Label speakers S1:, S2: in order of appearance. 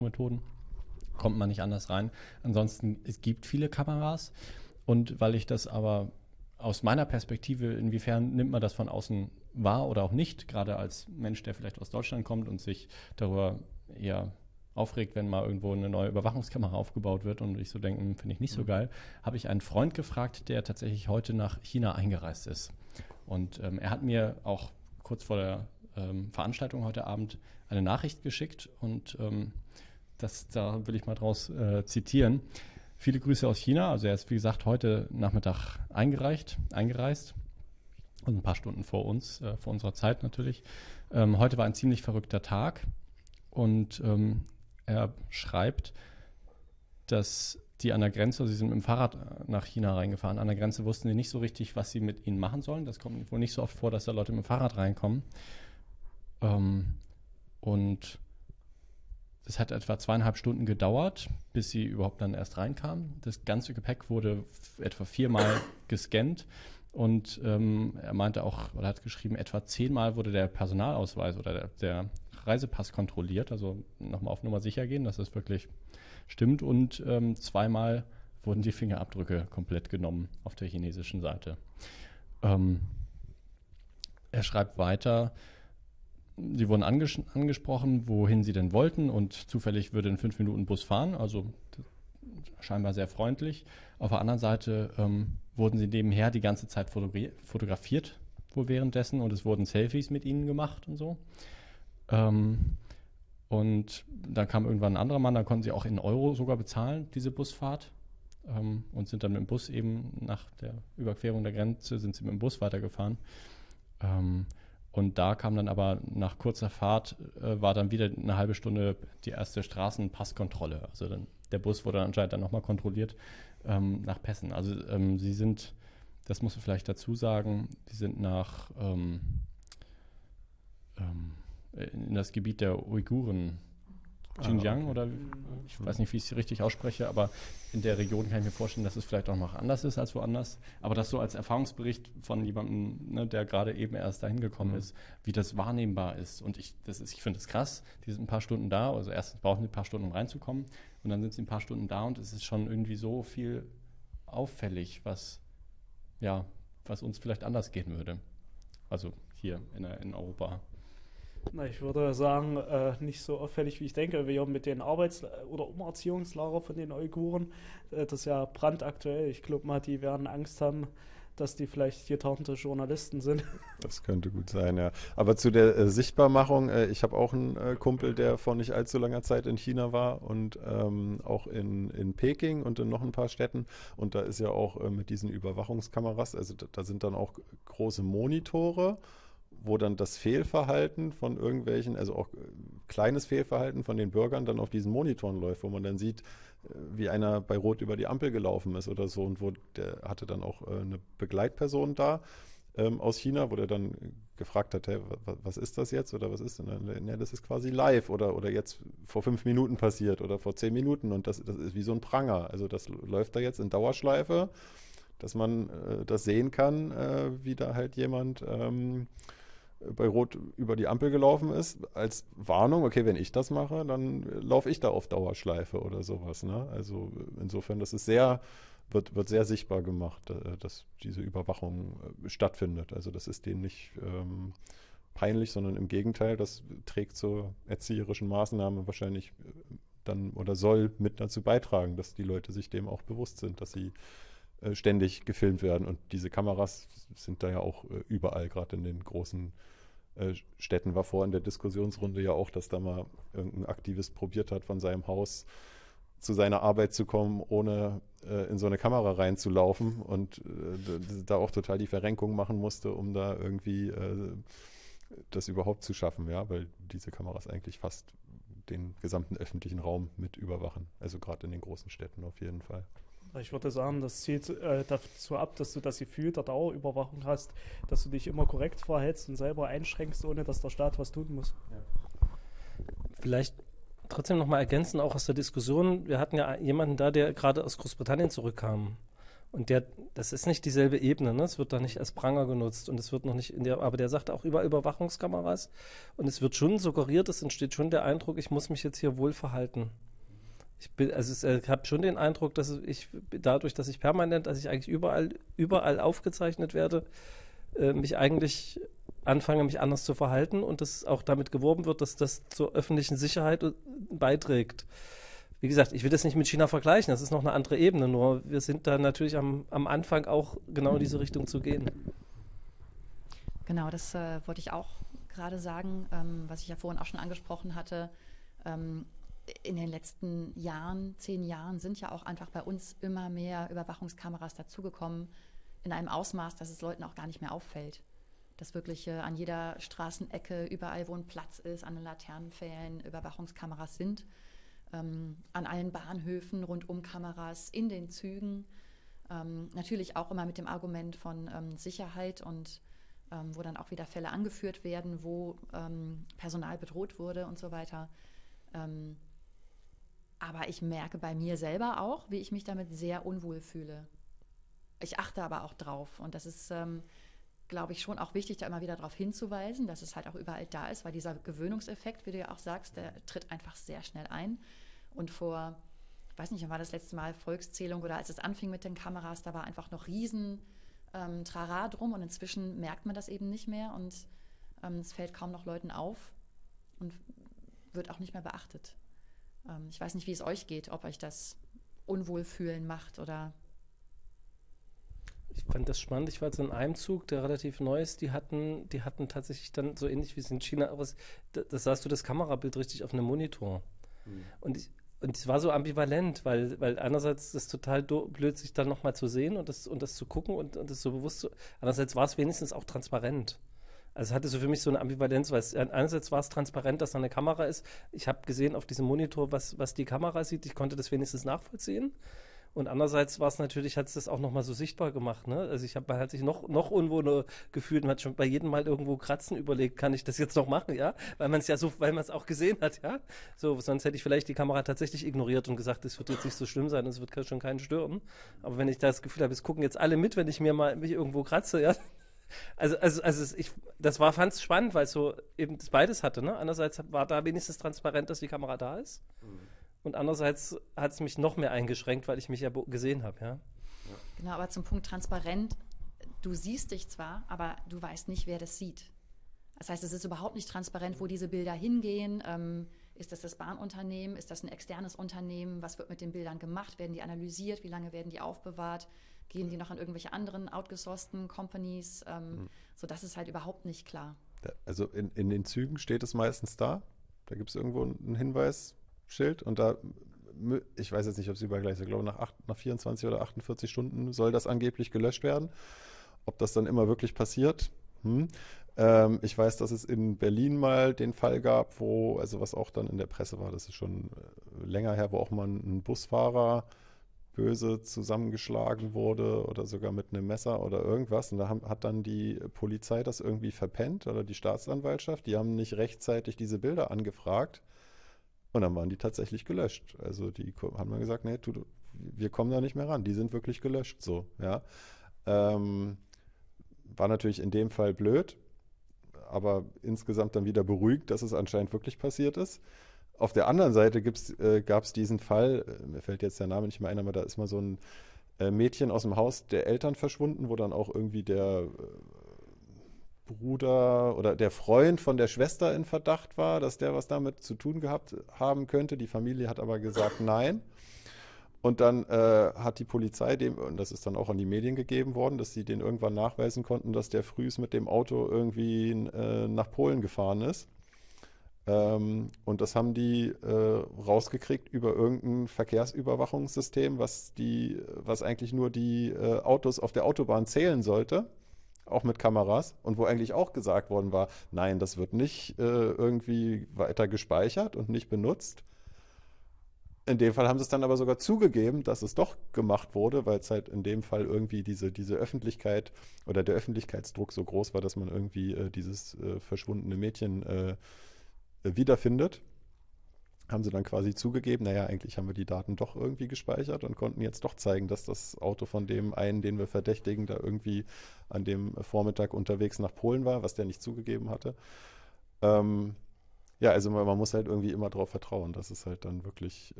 S1: Methoden. Kommt man nicht anders rein. Ansonsten, es gibt viele Kameras und weil ich das aber aus meiner Perspektive, inwiefern nimmt man das von außen wahr oder auch nicht, gerade als Mensch, der vielleicht aus Deutschland kommt und sich darüber eher aufregt, wenn mal irgendwo eine neue Überwachungskamera aufgebaut wird und ich so denke, finde ich nicht so geil, habe ich einen Freund gefragt, der tatsächlich heute nach China eingereist ist. Und er hat mir auch kurz vor der Veranstaltung heute Abend eine Nachricht geschickt und da will ich mal draus zitieren. Viele Grüße aus China. Also er ist, wie gesagt, heute Nachmittag eingereist und ein paar Stunden vor uns, vor unserer Zeit natürlich. Heute war ein ziemlich verrückter Tag und er schreibt, dass die an der Grenze, also sie sind mit dem Fahrrad nach China reingefahren, an der Grenze wussten sie nicht so richtig, was sie mit ihnen machen sollen. Das kommt wohl nicht so oft vor, dass da Leute mit dem Fahrrad reinkommen. Und das hat etwa 2,5 Stunden gedauert, bis sie überhaupt dann erst reinkamen. Das ganze Gepäck wurde etwa 4-mal gescannt und er meinte auch, oder hat geschrieben, etwa 10-mal wurde der Personalausweis oder der Reisepass kontrolliert, also nochmal auf Nummer sicher gehen, dass das wirklich stimmt und 2-mal wurden die Fingerabdrücke komplett genommen auf der chinesischen Seite. Er schreibt weiter, sie wurden angesprochen, wohin sie denn wollten und zufällig würde in 5 Minuten Bus fahren, also scheinbar sehr freundlich. Auf der anderen Seite wurden sie nebenher die ganze Zeit fotografiert, wohl währenddessen und es wurden Selfies mit ihnen gemacht und so. Und dann kam irgendwann ein anderer Mann, da konnten sie auch in Euro sogar bezahlen, diese Busfahrt. Und sind dann mit dem Bus eben nach der Überquerung der Grenze, sind sie mit dem Bus weitergefahren. Und da kam dann aber nach kurzer Fahrt, war dann wieder eine halbe Stunde die erste Straßenpasskontrolle. Also dann, der Bus wurde anscheinend dann nochmal kontrolliert nach Pässen. Also sie sind, das muss man vielleicht dazu sagen, die sind nach in das Gebiet der Uiguren, Xinjiang oder ich weiß nicht, wie ich es richtig ausspreche, aber in der Region kann ich mir vorstellen, dass es vielleicht auch noch anders ist als woanders. Aber das so als Erfahrungsbericht von jemandem, ne, der gerade eben erst dahin gekommen ist, wie das wahrnehmbar ist. Und ich finde das krass, die sind ein paar Stunden da, also erstens brauchen sie ein paar Stunden, um reinzukommen und dann sind sie ein paar Stunden da und es ist schon irgendwie so viel auffällig, was uns vielleicht anders gehen würde. Also hier in Europa.
S2: Na, ich würde sagen, nicht so auffällig, wie ich denke. Wir haben mit den oder Umerziehungslager von den Uiguren, das ist ja brandaktuell. Ich glaube mal, die werden Angst haben, dass die vielleicht getarnte Journalisten sind.
S3: Das könnte gut sein, ja. Aber zu der Sichtbarmachung, ich habe auch einen Kumpel, der vor nicht allzu langer Zeit in China war und auch in Peking und in noch ein paar Städten. Und da ist ja auch mit diesen Überwachungskameras, also da sind dann auch große Monitore, wo dann das Fehlverhalten von irgendwelchen, also auch kleines Fehlverhalten von den Bürgern dann auf diesen Monitoren läuft, wo man dann sieht, wie einer bei Rot über die Ampel gelaufen ist oder so und der hatte dann auch eine Begleitperson da aus China, wo der dann gefragt hat, hey, was ist das jetzt oder was ist denn? Ja, das ist quasi live oder jetzt vor 5 Minuten passiert oder vor 10 Minuten und das ist wie so ein Pranger, also das läuft da jetzt in Dauerschleife, dass man das sehen kann, wie da halt jemand bei Rot über die Ampel gelaufen ist, als Warnung, okay, wenn ich das mache, dann laufe ich da auf Dauerschleife oder sowas. Ne? Also insofern, das ist wird sehr sichtbar gemacht, dass diese Überwachung stattfindet. Also das ist denen nicht peinlich, sondern im Gegenteil, das trägt zur erzieherischen Maßnahme wahrscheinlich dann oder soll mit dazu beitragen, dass die Leute sich dem auch bewusst sind, dass sie ständig gefilmt werden. Und diese Kameras sind da ja auch überall, gerade in den großen Städten. War vor in der Diskussionsrunde ja auch, dass da mal irgendein Aktivist probiert hat, von seinem Haus zu seiner Arbeit zu kommen, ohne in so eine Kamera reinzulaufen und da auch total die Verrenkung machen musste, um da irgendwie das überhaupt zu schaffen, ja, weil diese Kameras eigentlich fast den gesamten öffentlichen Raum mit überwachen. Also gerade in den großen Städten auf jeden Fall.
S2: Ich würde sagen, das zielt dazu ab, dass du das Gefühl der Dauerüberwachung hast, dass du dich immer korrekt verhältst und selber einschränkst, ohne dass der Staat was tun muss. Ja.
S4: Vielleicht trotzdem nochmal ergänzen, auch aus der Diskussion. Wir hatten ja jemanden da, der gerade aus Großbritannien zurückkam Und das ist nicht dieselbe Ebene, ne? Es wird da nicht als Pranger genutzt und es wird noch nicht aber der sagt auch über Überwachungskameras und es wird schon suggeriert, es entsteht schon der Eindruck, ich muss mich jetzt hier wohl verhalten. Ich habe schon den Eindruck, dass ich dadurch, dass ich permanent, dass ich eigentlich überall aufgezeichnet werde, mich eigentlich anfange, mich anders zu verhalten und dass auch damit geworben wird, dass das zur öffentlichen Sicherheit beiträgt. Wie gesagt, ich will das nicht mit China vergleichen, das ist noch eine andere Ebene, nur wir sind da natürlich am Anfang auch genau in diese Richtung zu gehen.
S5: Genau, das wollte ich auch gerade sagen, was ich ja vorhin auch schon angesprochen hatte. In den letzten Jahren, 10 Jahren, sind ja auch einfach bei uns immer mehr Überwachungskameras dazugekommen, in einem Ausmaß, dass es Leuten auch gar nicht mehr auffällt. Dass wirklich an jeder Straßenecke, überall wo ein Platz ist, an den Laternenpfählen Überwachungskameras sind. An allen Bahnhöfen rundum Kameras, in den Zügen. Natürlich auch immer mit dem Argument von Sicherheit und wo dann auch wieder Fälle angeführt werden, wo Personal bedroht wurde und so weiter. Aber ich merke bei mir selber auch, wie ich mich damit sehr unwohl fühle. Ich achte aber auch drauf und das ist, glaube ich, schon auch wichtig, da immer wieder darauf hinzuweisen, dass es halt auch überall da ist, weil dieser Gewöhnungseffekt, wie du ja auch sagst, der tritt einfach sehr schnell ein. Und vor, ich weiß nicht, wann war das letzte Mal Volkszählung oder als es anfing mit den Kameras, da war einfach noch riesen Trara drum und inzwischen merkt man das eben nicht mehr und es fällt kaum noch Leuten auf und wird auch nicht mehr beachtet. Ich weiß nicht, wie es euch geht, ob euch das Unwohlfühlen macht oder...
S4: Ich fand das spannend. Ich war jetzt in einem Zug, der relativ neu ist. Die hatten tatsächlich dann so ähnlich wie es in China aus. Das sahst du das Kamerabild richtig auf einem Monitor. Mhm. Und es war so ambivalent, weil einerseits das total blöd, sich dann nochmal zu sehen und das zu gucken und das so bewusst zu. Andererseits war es wenigstens auch transparent. Also es hatte so für mich so eine Ambivalenz, weil einerseits war es transparent, dass da eine Kamera ist. Ich habe gesehen auf diesem Monitor, was die Kamera sieht. Ich konnte das wenigstens nachvollziehen. Und andererseits war es natürlich, hat es das auch nochmal so sichtbar gemacht, ne? Also man hat sich noch unwohler gefühlt, man hat schon bei jedem Mal irgendwo kratzen überlegt, kann ich das jetzt noch machen, ja? Weil man es auch gesehen hat, ja? So, sonst hätte ich vielleicht die Kamera tatsächlich ignoriert und gesagt, es wird jetzt nicht so schlimm sein, es wird schon keinen stören. Aber wenn ich das Gefühl habe, es gucken jetzt alle mit, wenn ich mich irgendwo kratze, ja? Fand es spannend, weil es so eben das beides hatte, ne? Einerseits war da wenigstens transparent, dass die Kamera da ist. Mhm. Und andererseits hat es mich noch mehr eingeschränkt, weil ich mich ja gesehen habe, ja.
S5: Genau, aber zum Punkt transparent, du siehst dich zwar, aber du weißt nicht, wer das sieht. Das heißt, es ist überhaupt nicht transparent, wo diese Bilder hingehen. Ist das Bahnunternehmen? Ist das ein externes Unternehmen? Was wird mit den Bildern gemacht? Werden die analysiert? Wie lange werden die aufbewahrt? Gehen die noch an irgendwelche anderen outgesourcten Companies? So, das ist halt überhaupt nicht klar.
S3: Also in den Zügen steht es meistens da. Da gibt es irgendwo einen Hinweis. Schild und da, ich weiß jetzt nicht, ob es überall gleich ist, ich glaube nach 24 oder 48 Stunden soll das angeblich gelöscht werden. Ob das dann immer wirklich passiert? Ich weiß, dass es in Berlin mal den Fall gab, also was auch dann in der Presse war, das ist schon länger her, wo auch mal ein Busfahrer böse zusammengeschlagen wurde oder sogar mit einem Messer oder irgendwas. Und da hat dann die Polizei das irgendwie verpennt oder die Staatsanwaltschaft. Die haben nicht rechtzeitig diese Bilder angefragt. Und dann waren die tatsächlich gelöscht. Also die haben dann gesagt, nee, wir kommen da nicht mehr ran. Die sind wirklich gelöscht, so, ja. War natürlich in dem Fall blöd, aber insgesamt dann wieder beruhigt, dass es anscheinend wirklich passiert ist. Auf der anderen Seite gab es diesen Fall, mir fällt jetzt der Name nicht mehr ein, aber da ist mal so ein Mädchen aus dem Haus der Eltern verschwunden, wo dann auch irgendwie der Bruder oder der Freund von der Schwester in Verdacht war, dass der was damit zu tun gehabt haben könnte. Die Familie hat aber gesagt, nein. Und dann hat die Polizei und das ist dann auch an die Medien gegeben worden, dass sie den irgendwann nachweisen konnten, dass der frühs mit dem Auto irgendwie nach Polen gefahren ist. Und das haben die rausgekriegt über irgendein Verkehrsüberwachungssystem, was eigentlich nur die Autos auf der Autobahn zählen sollte. Auch mit Kameras und wo eigentlich auch gesagt worden war, nein, das wird nicht irgendwie weiter gespeichert und nicht benutzt. In dem Fall haben sie es dann aber sogar zugegeben, dass es doch gemacht wurde, weil es halt in dem Fall irgendwie diese Öffentlichkeit oder der Öffentlichkeitsdruck so groß war, dass man irgendwie dieses verschwundene Mädchen wiederfindet. haben sie dann quasi zugegeben, naja, eigentlich haben wir die Daten doch irgendwie gespeichert und konnten jetzt doch zeigen, dass das Auto von dem einen, den wir verdächtigen, da irgendwie an dem Vormittag unterwegs nach Polen war, was der nicht zugegeben hatte. Ja, also man muss halt irgendwie immer darauf vertrauen, dass es halt dann wirklich